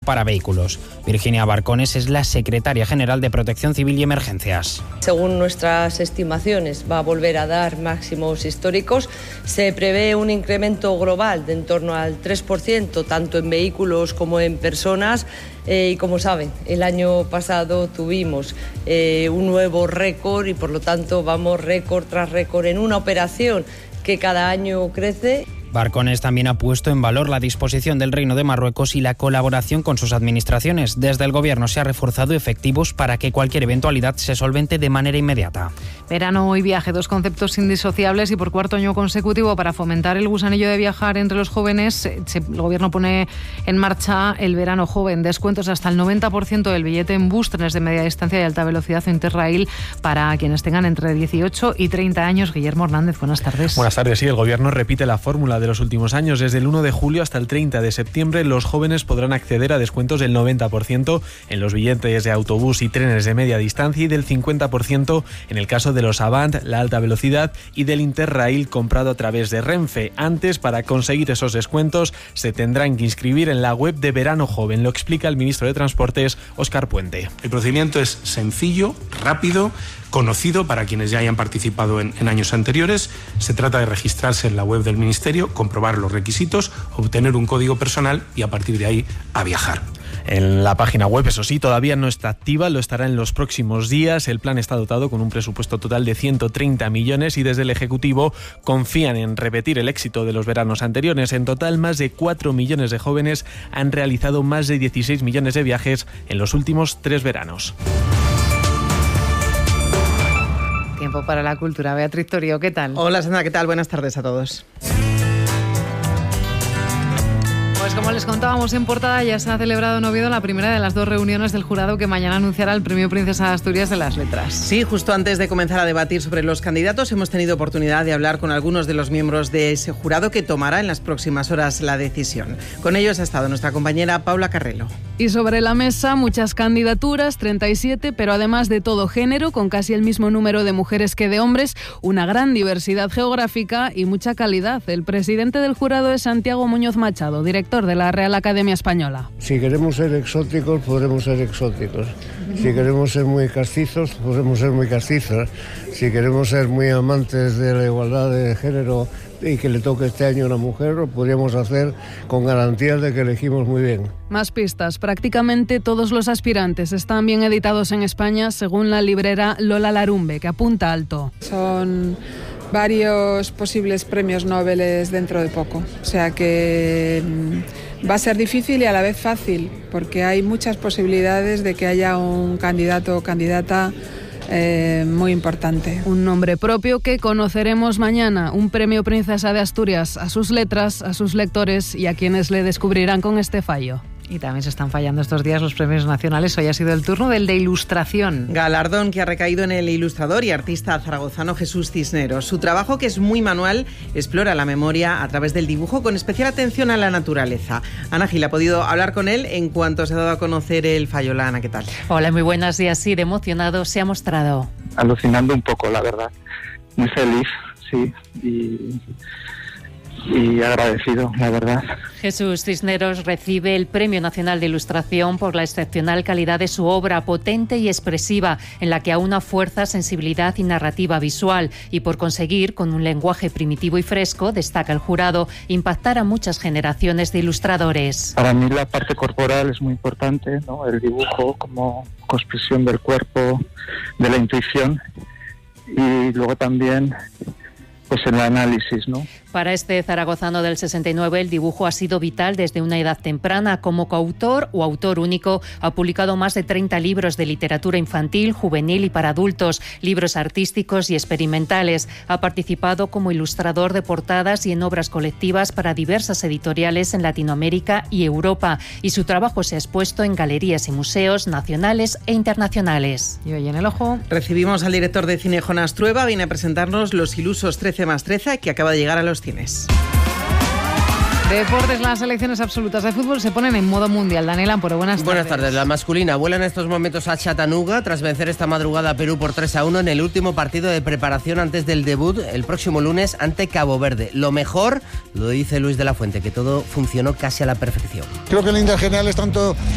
para vehículos. Virginia Barcones es la secretaria general de Protección Civil y Emergencias. Según nuestras estimaciones, va a volver a dar máximos históricos. Se prevé un incremento global de en torno al 3%, tanto en vehículos como en personas. Y como saben, el año pasado tuvimos un nuevo récord y por lo tanto vamos récord tras récord en una operación que cada año crece. Barcones también ha puesto en valor la disposición del Reino de Marruecos y la colaboración con sus administraciones. Desde el Gobierno se ha reforzado efectivos para que cualquier eventualidad se solvente de manera inmediata. Verano y viaje, dos conceptos indisociables y por cuarto año consecutivo para fomentar el gusanillo de viajar entre los jóvenes, el Gobierno pone en marcha el verano joven. Descuentos hasta el 90% del billete en bus, trenes de media distancia y alta velocidad o Interrail para quienes tengan entre 18 y 30 años. Guillermo Hernández, buenas tardes. Buenas tardes, sí, el Gobierno repite la fórmula de los últimos años. Desde el 1 de julio hasta el 30 de septiembre, los jóvenes podrán acceder a descuentos del 90% en los billetes de autobús y trenes de media distancia y del 50% en el caso de los Avant, la alta velocidad y del Interrail comprado a través de Renfe. Antes, para conseguir esos descuentos, se tendrán que inscribir en la web de Verano Joven. Lo explica el ministro de Transportes, Óscar Puente. El procedimiento es sencillo, rápido, conocido para quienes ya hayan participado en años anteriores. Se trata de registrarse en la web del Ministerio, comprobar los requisitos, obtener un código personal y a partir de ahí a viajar. En la página web, eso sí, todavía no está activa, lo estará en los próximos días. El plan está dotado con un presupuesto total de 130 millones y desde el Ejecutivo confían en repetir el éxito de los veranos anteriores. En total, más de 4 millones de jóvenes han realizado más de 16 millones de viajes en los últimos 3 veranos. Tiempo para la cultura. Beatriz Torio, ¿qué tal? Hola Sandra, ¿qué tal? Buenas tardes a todos. Pues como les contábamos en portada, ya se ha celebrado en Oviedo la primera de las 2 reuniones del jurado que mañana anunciará el Premio Princesa de Asturias de las Letras. Sí, justo antes de comenzar a debatir sobre los candidatos, hemos tenido oportunidad de hablar con algunos de los miembros de ese jurado que tomará en las próximas horas la decisión. Con ellos ha estado nuestra compañera Paula Carrelo. Y sobre la mesa, muchas candidaturas, 37, pero además de todo género, con casi el mismo número de mujeres que de hombres, una gran diversidad geográfica y mucha calidad. El presidente del jurado es Santiago Muñoz Machado, director de la Real Academia Española. Si queremos ser exóticos, podremos ser exóticos. Si queremos ser muy castizos, podremos ser muy castizos. Si queremos ser muy amantes de la igualdad de género y que le toque este año a una mujer, lo podríamos hacer con garantías de que elegimos muy bien. Más pistas. Prácticamente todos los aspirantes están bien editados en España, según la librera Lola Larumbe, que apunta alto. Son varios posibles premios Nobel dentro de poco. O sea que va a ser difícil y a la vez fácil, porque hay muchas posibilidades de que haya un candidato o candidata muy importante. Un nombre propio que conoceremos mañana, un premio Princesa de Asturias a sus letras, a sus lectores y a quienes le descubrirán con este fallo. Y también se están fallando estos días los premios nacionales. Hoy ha sido el turno del de Ilustración. Galardón que ha recaído en el ilustrador y artista zaragozano Jesús Cisneros. Su trabajo, que es muy manual, explora la memoria a través del dibujo con especial atención a la naturaleza. Ana Gil ha podido hablar con él en cuanto se ha dado a conocer el fallo. Ana, ¿qué tal? Hola, muy buenas, y así de emocionado se ha mostrado. Alucinando un poco, la verdad. Muy feliz, sí, y agradecido, la verdad. Jesús Cisneros recibe el Premio Nacional de Ilustración por la excepcional calidad de su obra, potente y expresiva, en la que aúna fuerza, sensibilidad y narrativa visual, y por conseguir, con un lenguaje primitivo y fresco, destaca el jurado, impactar a muchas generaciones de ilustradores. Para mí la parte corporal es muy importante, ¿no? El dibujo como expresión del cuerpo, de la intuición, y luego también pues el análisis, ¿no? Para este zaragozano del 69, el dibujo ha sido vital desde una edad temprana. Como coautor o autor único, ha publicado más de 30 libros de literatura infantil, juvenil y para adultos, libros artísticos y experimentales. Ha participado como ilustrador de portadas y en obras colectivas para diversas editoriales en Latinoamérica y Europa, y su trabajo se ha expuesto en galerías y museos nacionales e internacionales. Y hoy en el ojo recibimos al director de cine Jonás Trueba. Viene a presentarnos Los ilusos 13+13, que acaba de llegar a los cines. Deportes, las selecciones absolutas de fútbol se ponen en modo mundial. Daniel Amporo, buenas tardes. Buenas tardes. La masculina vuela en estos momentos a Chattanooga tras vencer esta madrugada a Perú por 3-1 en el último partido de preparación antes del debut el próximo lunes ante Cabo Verde. Lo mejor, lo dice Luis de la Fuente, que todo funcionó casi a la perfección. Creo que en líneas generales tanto